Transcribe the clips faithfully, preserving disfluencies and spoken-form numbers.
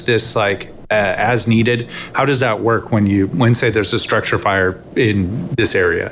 is this like uh, as needed? How does that work when you, when say there's a structure fire in this area?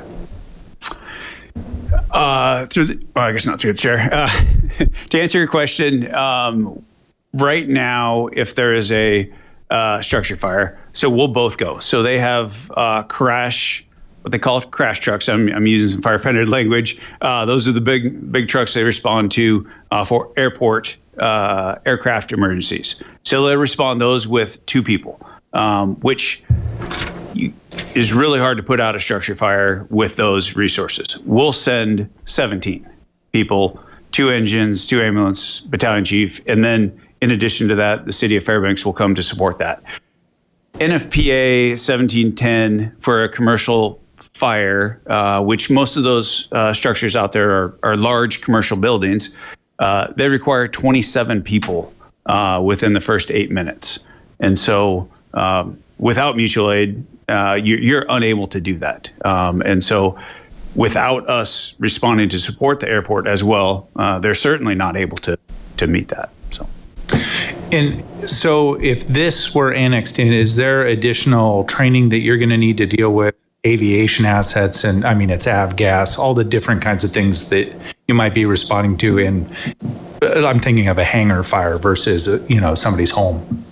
Uh, through the, well, I guess not through the chair. Uh, to answer your question, um, right now, if there is a uh, structure fire, so we'll both go. So they have uh, crash, what they call crash trucks. I'm, I'm using some firefighter language. Uh, those are the big big trucks they respond to uh, for airport uh, aircraft emergencies. So they respond those with two people, um, which you, is really hard to put out a structure fire with those resources. We'll send seventeen people, two engines, two ambulance, battalion chief, and then in addition to that, the city of Fairbanks will come to support that. N F P A seventeen ten for a commercial fire, uh, which most of those uh, structures out there are, are large commercial buildings, uh, they require twenty-seven people uh, within the first eight minutes. And so um, without mutual aid, uh, you, you're unable to do that. Um, and so without us responding to support the airport as well, uh, they're certainly not able to, to meet that. So. And so if this were annexed in, is there additional training that you're going to need to deal with? Aviation assets, and I mean, it's avgas, all the different kinds of things that you might be responding to in, I'm thinking of a hangar fire versus, you know, somebody's home.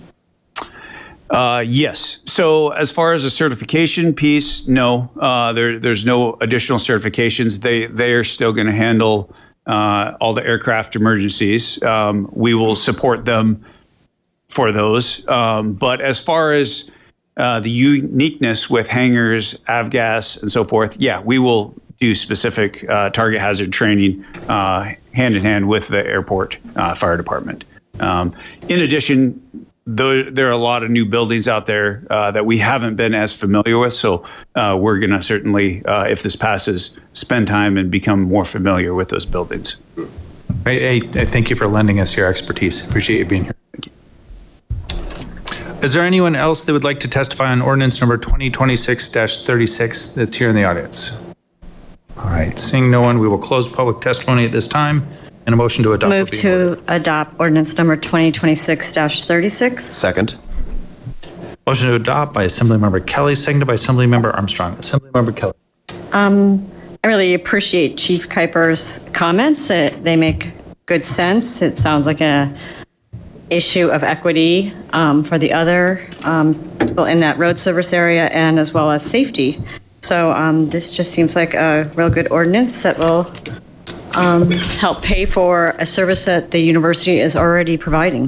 Uh, yes. So as far as a certification piece, no, uh, there, there's no additional certifications. They, they are still going to handle uh, all the aircraft emergencies. Um, we will support them for those. Um, but as far as uh, the uniqueness with hangars, avgas, and so forth, yeah, we will do specific uh, target hazard training uh, hand in hand with the airport uh, fire department. Um, in addition, There, there are a lot of new buildings out there uh, that we haven't been as familiar with. So uh, we're going to certainly, uh, if this passes, spend time and become more familiar with those buildings. Hey, hey, thank you for lending us your expertise. Appreciate you being here. Thank you. Is there anyone else that would like to testify on ordinance number twenty twenty-six dash thirty-six that's here in the audience? All right, seeing no one, we will close public testimony at this time. And a motion to adopt. Move to adopt ordinance number twenty twenty-six dash thirty-six. Second. Motion to adopt by Assemblymember Kelly, seconded by Assemblymember Armstrong. Assemblymember Kelly. Um, I really appreciate Chief Kuiper's comments. It, they make good sense. It sounds like a issue of equity um, for the other um, people in that road service area and as well as safety. So um, this just seems like a real good ordinance that will Um, help pay for a service that the university is already providing.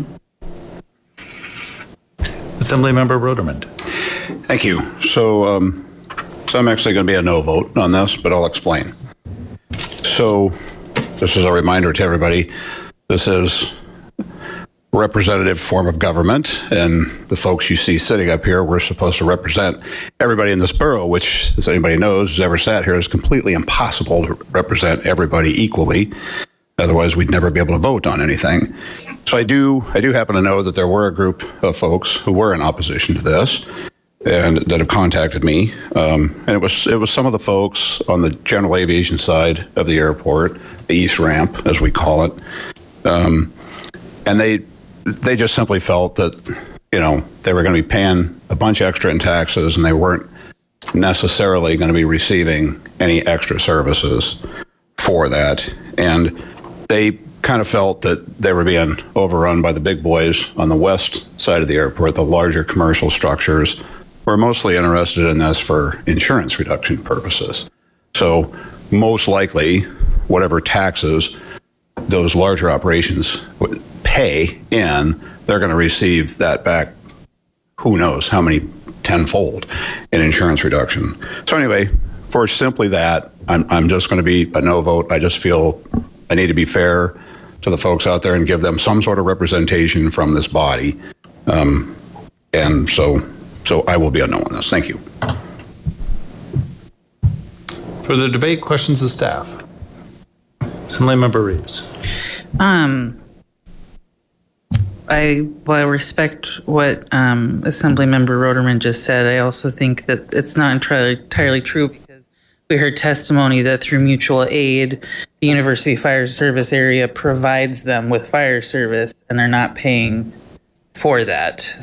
Assemblymember Rodermond. Thank you. So, um, so I'm actually going to be a no vote on this, but I'll explain. So, this is a reminder to everybody. This is a representative form of government, and the folks you see sitting up here, we're supposed to represent everybody in this borough, which, as anybody knows, who's ever sat here, is completely impossible to represent everybody equally. Otherwise, we'd never be able to vote on anything. So I do, I do happen to know that there were a group of folks who were in opposition to this, and that have contacted me. Um, and it was, it was some of the folks on the general aviation side of the airport, the East Ramp, as we call it, um, and they. They just simply felt that, you know, they were going to be paying a bunch extra in taxes and they weren't necessarily going to be receiving any extra services for that. And they kind of felt that they were being overrun by the big boys on the west side of the airport. The larger commercial structures were mostly interested in this for insurance reduction purposes. So most likely, whatever taxes those larger operations would pay in, they're going to receive that back, who knows how many tenfold in insurance reduction. So anyway, for simply that, I'm, I'm just going to be a no vote. I just feel I need to be fair to the folks out there and give them some sort of representation from this body. Um, and so, so I will be a no on this. Thank you. For the debate, questions of staff. Assemblymember Reeves. Um, I, well, I respect what um, Assemblymember Roderman just said. I also think that it's not entirely, entirely true because we heard testimony that through mutual aid, the University Fire Service area provides them with fire service and they're not paying for that.